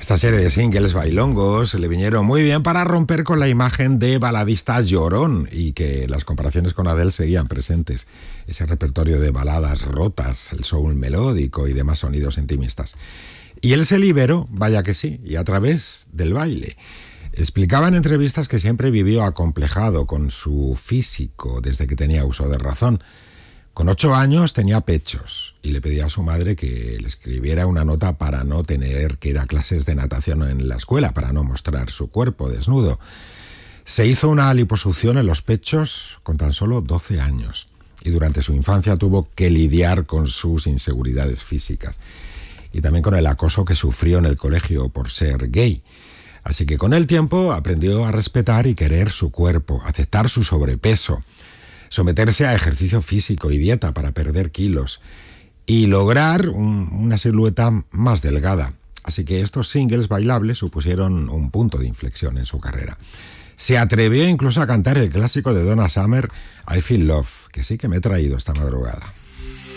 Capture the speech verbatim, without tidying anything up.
Esta serie de singles bailongos le vinieron muy bien para romper con la imagen de baladista llorón y que las comparaciones con Adele seguían presentes. Ese repertorio de baladas rotas, el soul melódico y demás sonidos intimistas. Y él se liberó, vaya que sí, y a través del baile. Explicaba en entrevistas que siempre vivió acomplejado con su físico desde que tenía uso de razón. Con ocho años tenía pechos y le pedía a su madre que le escribiera una nota para no tener que ir a clases de natación en la escuela, para no mostrar su cuerpo desnudo. Se hizo una liposucción en los pechos con tan solo doce años y durante su infancia tuvo que lidiar con sus inseguridades físicas y también con el acoso que sufrió en el colegio por ser gay. Así que con el tiempo aprendió a respetar y querer su cuerpo, aceptar su sobrepeso, someterse a ejercicio físico y dieta para perder kilos y lograr un, una silueta más delgada. Así que estos singles bailables supusieron un punto de inflexión en su carrera. Se atrevió incluso a cantar el clásico de Donna Summer, I Feel Love, que sí que me he traído esta madrugada.